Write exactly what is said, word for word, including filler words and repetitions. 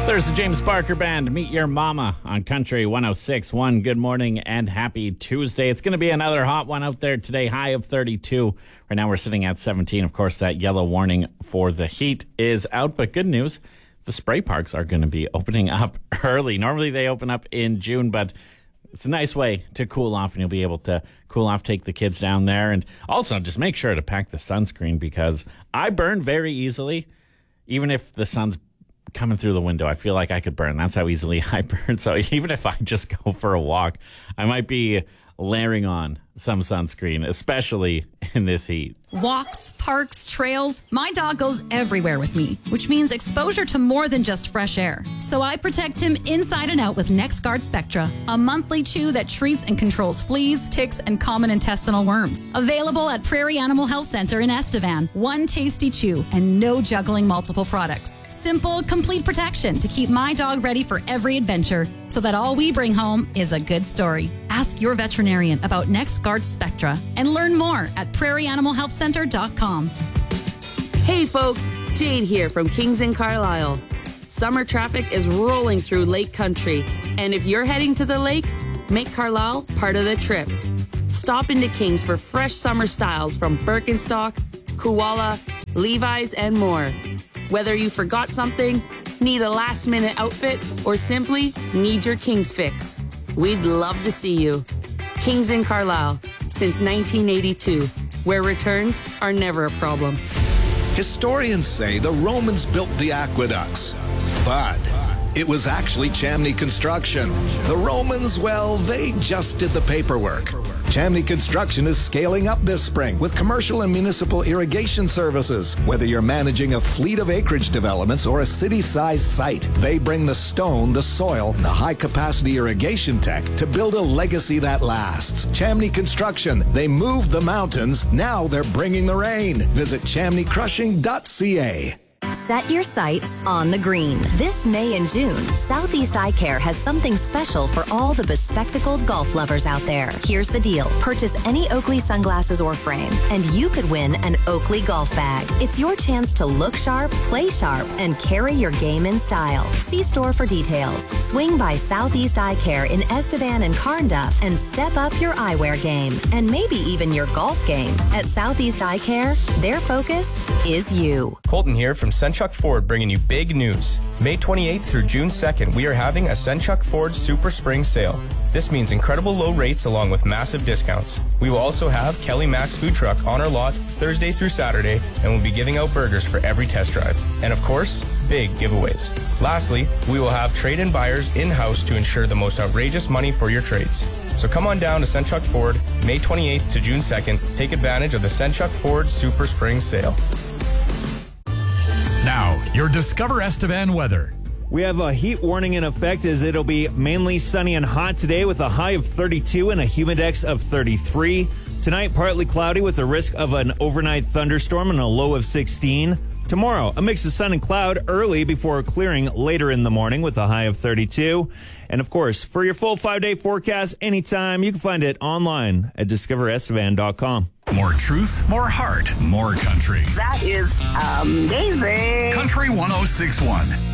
There's the James Barker Band, Meet Your Mama on Country one oh six point one. Good morning and happy Tuesday. It's going to be another hot one out there today, high of thirty-two. Right now we're sitting at seventeen. Of course, that yellow warning for the heat is out, but good news, the spray parks are going to be opening up early. Normally they open up in June, but it's a nice way to cool off, and you'll be able to cool off, take the kids down there. And also just make sure to pack the sunscreen, because I burn very easily, even if the sun's coming through the window. I feel like I could burn. That's how easily I burn. So even if I just go for a walk, I might be layering on some sunscreen, especially in this heat. Walks, parks, trails. My dog goes everywhere with me, which means exposure to more than just fresh air. So I protect him inside and out with NexGard Spectra, a monthly chew that treats and controls fleas, ticks, and common intestinal worms. Available at Prairie Animal Health Center in Estevan. One tasty chew and no juggling multiple products. Simple, complete protection to keep my dog ready for every adventure, so that all we bring home is a good story. Ask your veterinarian about NexGard Spectra and learn more at prairie animal health center dot com. Hey folks, Jade here from Kings in Carlisle. Summer traffic is rolling through Lake Country, and if you're heading to the lake, make Carlisle part of the trip. Stop into Kings for fresh summer styles from Birkenstock, Koala, Levi's, and more. Whether you forgot something, need a last-minute outfit, or simply need your Kings fix, we'd love to see you. Kings in Carlisle, since nineteen eighty-two, where returns are never a problem. Historians say the Romans built the aqueducts, but it was actually Chamney Construction. The Romans, well, they just did the paperwork. Chamney Construction is scaling up this spring with commercial and municipal irrigation services. Whether you're managing a fleet of acreage developments or a city-sized site, they bring the stone, the soil, and the high-capacity irrigation tech to build a legacy that lasts. Chamney Construction, they moved the mountains, now they're bringing the rain. Visit chamney crushing dot c a. Set your sights on the green. This May and June, Southeast Eye Care has something special for all the bespectacled golf lovers out there. Here's the deal. Purchase any Oakley sunglasses or frame, and you could win an Oakley golf bag. It's your chance to look sharp, play sharp, and carry your game in style. See store for details. Swing by Southeast Eye Care in Estevan and Carnduff and step up your eyewear game, and maybe even your golf game. At Southeast Eye Care, their focus is you. Colton here from Senchuk Ford, bringing you big news. May twenty-eighth through June second, we are having a Senchuk Ford Super Spring Sale. This means incredible low rates along with massive discounts. We will also have Kelly Max Food Truck on our lot Thursday through Saturday, and we'll be giving out burgers for every test drive. And of course, big giveaways. Lastly, we will have trade-in buyers in-house to ensure the most outrageous money for your trades. So come on down to Senchuk Ford, May twenty-eighth to June second. Take advantage of the Senchuk Ford Super Spring Sale. Now, your Discover Estevan weather. We have a heat warning in effect, as it'll be mainly sunny and hot today with a high of thirty-two and a humidex of thirty-three. Tonight, partly cloudy with a risk of an overnight thunderstorm and a low of sixteen. Tomorrow, a mix of sun and cloud early before clearing later in the morning with a high of thirty-two. And of course, for your full five-day forecast anytime, you can find it online at discover estevan dot com. More truth, more heart, more country. That is amazing. Country one oh six point one.